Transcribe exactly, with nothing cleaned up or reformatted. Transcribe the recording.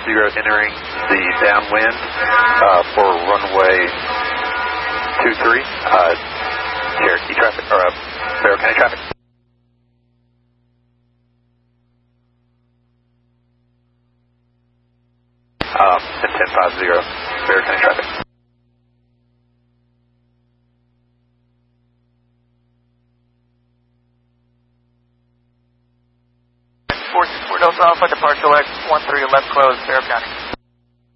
zero entering the downwind uh, for runway two three, uh, Cherokee traffic, or uh, Barrow County traffic. Um, ten ten five zero, Barrow County traffic. four six four Delta Alpha, departure select one three left close, Barrow County.